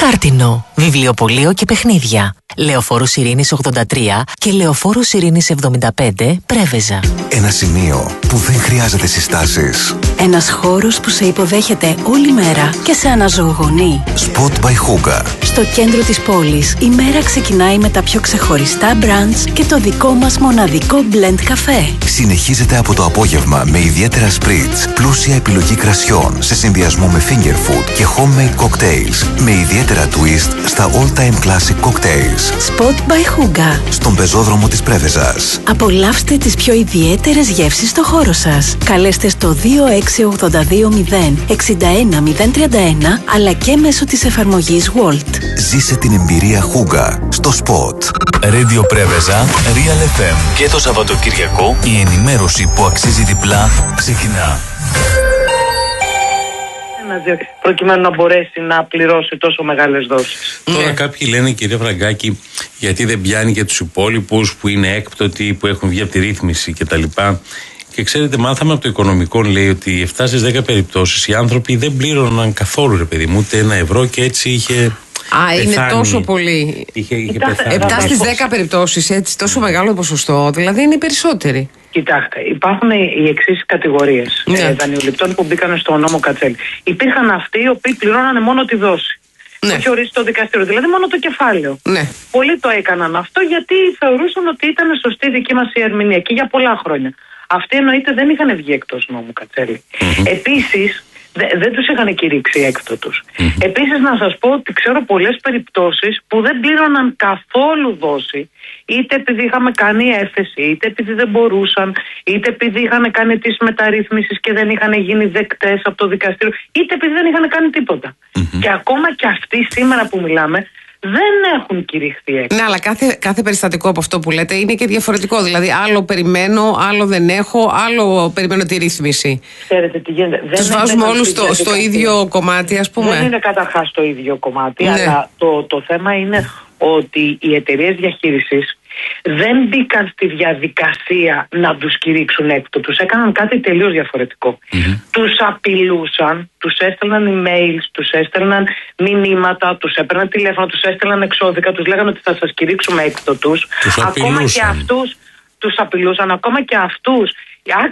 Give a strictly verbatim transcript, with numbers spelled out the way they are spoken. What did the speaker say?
Χάρτινο, βιβλιοπωλείο και παιχνίδια. Λεωφόρος Ειρήνης ογδόντα τρία και Λεωφόρος Ειρήνης εβδομήντα πέντε, Πρέβεζα. Ένα σημείο που δεν χρειάζεται συστάσεις. Ένας χώρος που σε υποδέχεται όλη μέρα και σε αναζωογονεί. Spot by Hooga. Στο κέντρο της πόλης, η μέρα ξεκινάει με τα πιο ξεχωριστά brunch και το δικό μας μοναδικό blend καφέ. Συνεχίζεται από το απόγευμα με ιδιαίτερα spritz, πλούσια επιλογή κρασιών σε συνδυασμό με finger food και homemade cocktails με ιδιαίτερα twist στα all-time classic cocktails. Spot by Hooga. Στον πεζόδρομο της Πρέβεζας. Απολαύστε τις πιο ιδιαίτερες γεύσεις στο χώρο σας. Καλέστε στο δύο έξι ογδόντα δύο μηδέν εξήντα ένα μηδέν τριάντα ένα αλλά και μέσω της εφαρμογής Walt. Ζήσε την εμπειρία Hooga στο Spot. Radio Πρέβεζα, Real εφ εμ. Και το Σαββατοκυριακό η ενημέρωση που αξίζει διπλά ξεκινά. Προκειμένου να μπορέσει να πληρώσει τόσο μεγάλες δόσεις. Τώρα κάποιοι λένε, κυρία Φραγκάκη, γιατί δεν πιάνει και τους υπόλοιπους που είναι έκπτωτοι, που έχουν βγει από τη ρύθμιση κτλ. Και ξέρετε, μάθαμε από το οικονομικό, λέει, ότι επτά στις δέκα περιπτώσεις οι άνθρωποι δεν πλήρωναν καθόλου, ρε παιδί μου, ούτε ένα ευρώ και έτσι είχε. Α, είναι πεθάνει. Τόσο πολύ. Είχε, είχε επτά στις δέκα περιπτώσεις, έτσι, τόσο μεγάλο ποσοστό, δηλαδή είναι οι περισσότεροι. Κοιτάξτε, υπάρχουν οι εξής κατηγορίες ναι. ε, δανειοληπτών που μπήκαν στο νόμο Κατσέλη. Υπήρχαν αυτοί οι οποίοι πληρώνανε μόνο τη δόση. Ναι. Όχι ορίσει το δικαστήριο, δηλαδή μόνο το κεφάλαιο. Ναι. Πολλοί το έκαναν αυτό γιατί θεωρούσαν ότι ήταν σωστή δική μας η ερμηνεία και για πολλά χρόνια. Αυτοί εννοείται δεν είχαν βγει εκτός νόμου Κατσέλη. Mm-hmm. Επίσης, δε, δεν τους είχαν κηρύξει έκπτωτους. Mm-hmm. Επίσης, να σας πω ότι ξέρω πολλές περιπτώσεις που δεν πλήρωναν καθόλου δόση, είτε επειδή είχαμε κάνει έφεση, είτε επειδή δεν μπορούσαν, είτε επειδή είχαν κάνει τις μεταρρύθμισεις και δεν είχαν γίνει δεκτές από το δικαστήριο, είτε επειδή δεν είχαν κάνει τίποτα. Mm-hmm. Και ακόμα και αυτοί σήμερα που μιλάμε, δεν έχουν κηρυχθεί έκπτωση. Ναι, αλλά κάθε, κάθε περιστατικό από αυτό που λέτε είναι και διαφορετικό. Δηλαδή, άλλο περιμένω, άλλο δεν έχω, άλλο περιμένω τη ρύθμιση. Ξέρετε τι γίνεται. Τους βάζουμε όλους στο, στο ίδιο κομμάτι, ας πούμε. Δεν είναι καταρχάς το ίδιο κομμάτι, ναι. αλλά το, το θέμα είναι ότι οι εταιρείες διαχείρισης δεν μπήκαν στη διαδικασία να τους κηρύξουν έκπτωτους. Έκαναν κάτι τελείως διαφορετικό. Mm-hmm. Τους απειλούσαν, τους έστελναν emails, τους έστελναν μηνύματα, τους έπαιρναν τηλέφωνα, τους έστελναν εξώδικα, τους λέγανε ότι θα σας κηρύξουμε έκπτωτους. Ακόμα και αυτούς τους απειλούσαν, ακόμα και αυτούς.